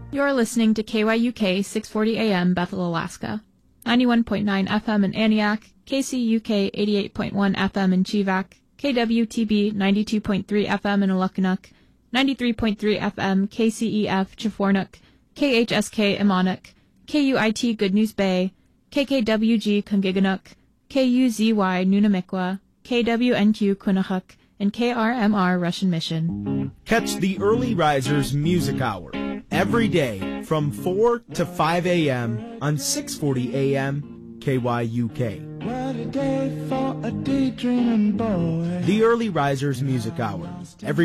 You're listening to KYUK 640 AM Bethel, Alaska, 91.9 FM in Aniak, KCUK 88.1 FM in Chivak, KWTB 92.3 FM in Alukkanuk, 93.3 FM KCEF Chafornuk, KHSK Imanuk, KUIT Good News Bay, KKWG Kungiganuk, KUZY Nunamikwa, KWNQ Quinnahook, and KRMR Russian Mission. Catch the Early Risers Music Hour every day from 4 to 5 a.m. on 640 a.m. KYUK. What a day for a daydreaming boy. The Early Risers Music Hour every